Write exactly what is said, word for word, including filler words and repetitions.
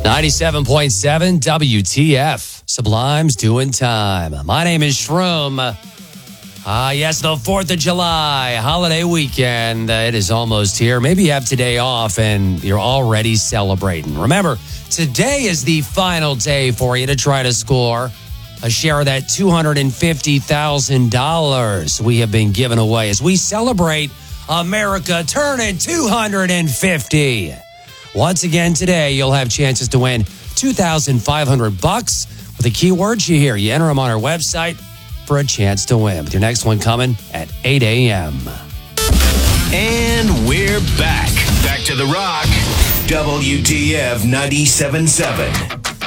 ninety-seven point seven W T F. Sublime's doing time. My name is Shroom. Ah, yes, the fourth of July, holiday weekend. Uh, it is almost here. Maybe you have today off and you're already celebrating. Remember, today is the final day for you to try to score a share of that two hundred fifty thousand dollars we have been giving away as we celebrate America turning two hundred fifty. Once again today, you'll have chances to win two thousand five hundred bucks with the keywords you hear. You enter them on our website for a chance to win. With your next one coming at eight a.m. And we're back. Back to the Rock. W T F ninety-seven point seven.